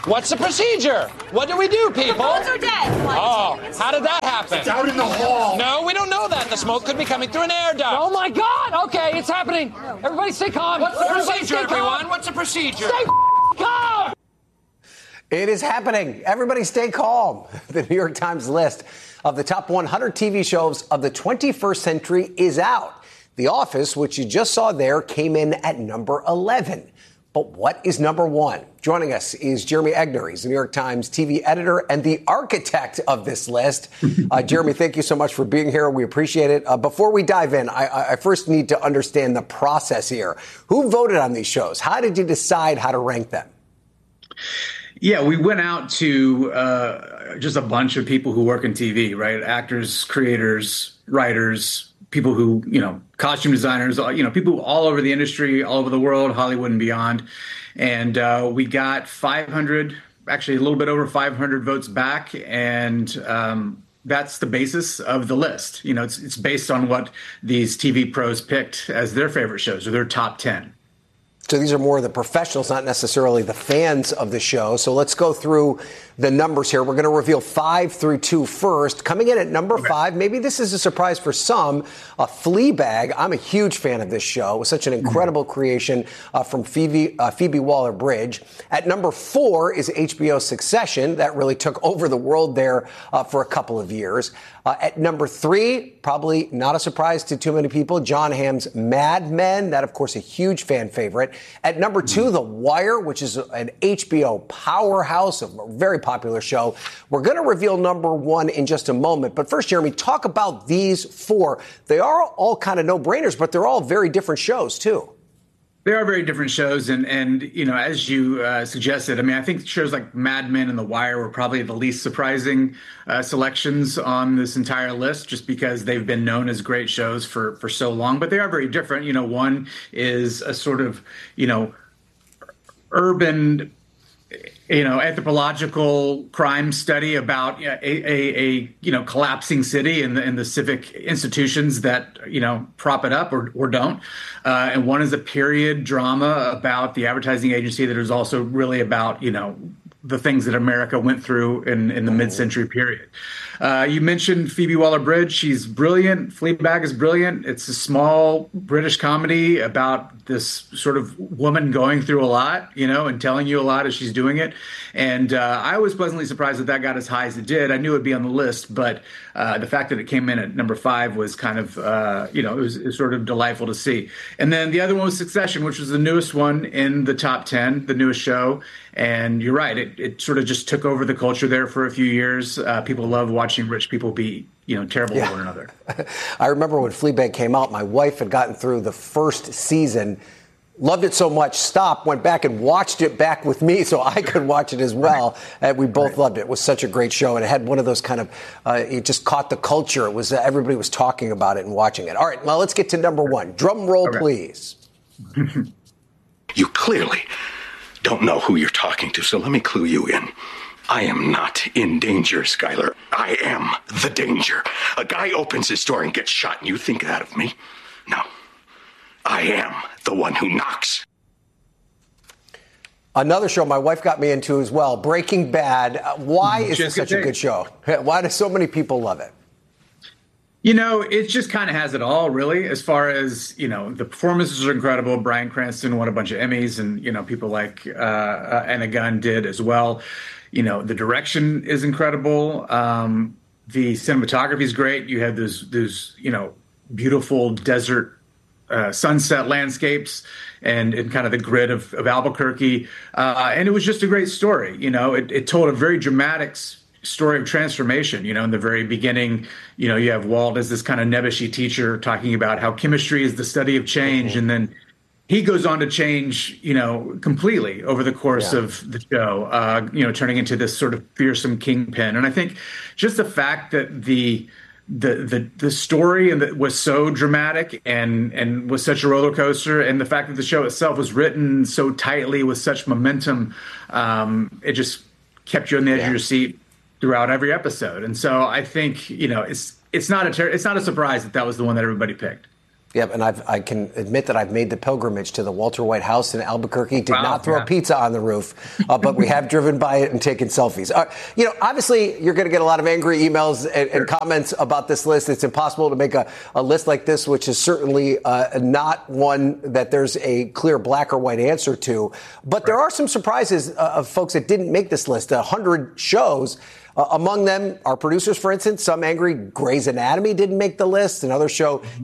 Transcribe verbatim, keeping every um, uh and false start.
What's the procedure? What do we do, people? The phones are dead. What? Oh, how did that happen? It's out in the hall. No, we don't know that. The smoke could be coming through an air duct. Oh, my God. Okay, it's happening. Everybody stay calm. What's the Everybody procedure, stay everyone? calm. What's the procedure? Stay calm. It is happening. Everybody stay calm. The New York Times list of the top one hundred T V shows of the twenty-first century is out. The Office, which you just saw there, came in at number eleven. But what is number one? Joining us is Jeremy Egner. He's the New York Times T V editor and the architect of this list. Uh, Jeremy, thank you so much for being here. We appreciate it. Uh, before we dive in, I, I first need to understand the process here. Who voted on these shows? How did you decide how to rank them? Yeah, we went out to uh, just a bunch of people who work in T V, right? Actors, creators, writers, people who, you know, costume designers, you know, people all over the industry, all over the world, Hollywood and beyond. And uh, we got five hundred, actually a little bit over five hundred votes back. And um, that's the basis of the list. You know, it's, it's based on what these T V pros picked as their favorite shows or their top ten. So these are more the professionals, not necessarily the fans of the show. So let's go through the numbers here. We're going to reveal five through two first. Coming in at number okay. five, maybe this is a surprise for some, uh, Fleabag. I'm a huge fan of this show. It was such an incredible mm-hmm. creation uh, from Phoebe, uh, Phoebe Waller-Bridge. At number four is H B O's Succession. That really took over the world there uh, for a couple of years. Uh, at number three, probably not a surprise to too many people, Jon Hamm's Mad Men. That, of course, a huge fan favorite. At number two, The Wire, which is an H B O powerhouse, a very popular show. We're going to reveal number one in just a moment. But first, Jeremy, talk about these four. They are all kind of no-brainers, but they're all very different shows, too. They are very different shows. And, and you know, as you uh, suggested, I mean, I think shows like Mad Men and The Wire were probably the least surprising uh, selections on this entire list, just because they've been known as great shows for, for so long. But they are very different. You know, one is a sort of, you know, urban, you know, anthropological crime study about a, a, a you know, collapsing city and the, and the civic institutions that, you know, prop it up or, or don't. Uh, and one is a period drama about the advertising agency that is also really about, you know, the things that America went through in, in the mid-century period. Uh, you mentioned Phoebe Waller-Bridge. She's brilliant. Fleabag is brilliant. It's a small British comedy about this sort of woman going through a lot, you know, and telling you a lot as she's doing it. And uh, I was pleasantly surprised that that got as high as it did. I knew it would be on the list, but uh, the fact that it came in at number five was kind of, uh, you know, it was, it was sort of delightful to see. And then the other one was Succession, which was the newest one in the top ten, the newest show. And you're right, it, it sort of just took over the culture there for a few years. Uh, people love watching rich people be, you know, terrible yeah. to one another. I remember when Fleabag came out, my wife had gotten through the first season, loved it so much, stopped, went back and watched it back with me so I could watch it as well. And we both right. loved it. It was such a great show. And it had one of those kind of, uh, it just caught the culture. It was, uh, everybody was talking about it and watching it. All right, well, let's get to number one. Drum roll, okay. please. You clearly don't know who you're talking to, so let me clue you in. I am not in danger, Skyler. I am the danger. A guy opens his door and gets shot, and you think that of me? No. I am the one who knocks. Another show my wife got me into as well, Breaking Bad. Uh, why is it such a good show? Why do so many people love it? You know, it just kind of has it all, really, as far as, you know, the performances are incredible. Bryan Cranston won a bunch of Emmys, and, you know, people like uh, uh, Anna Gunn did as well. You know, the direction is incredible. Um, the cinematography is great. You have those, those you know, beautiful desert uh, sunset landscapes and, and kind of the grid of, of Albuquerque. Uh, and it was just a great story. You know, it, it told a very dramatic story of transformation. You know, in the very beginning, you know, you have Walt as this kind of nebbishy teacher talking about how chemistry is the study of change. Mm-hmm. And then he goes on to change, you know, completely over the course yeah. of the show, uh, you know, turning into this sort of fearsome kingpin. And I think just the fact that the the the the story and that was so dramatic and and was such a roller coaster, and the fact that the show itself was written so tightly with such momentum, um, it just kept you on the edge yeah. of your seat throughout every episode. And so I think, you know, it's it's not a ter- it's not a surprise that that was the one that everybody picked. Yep, and I've, I can admit that I've made the pilgrimage to the Walter White House in Albuquerque. Did wow, not throw yeah. a pizza on the roof, uh, but we have driven by it and taken selfies. Uh, you know, obviously, you're going to get a lot of angry emails and, and comments about this list. It's impossible to make a, a list like this, which is certainly uh, not one that there's a clear black or white answer to. But right. there are some surprises uh, of folks that didn't make this list. A hundred shows. Uh, among them, our producers, for instance, some angry Grey's Anatomy didn't make the list. Another show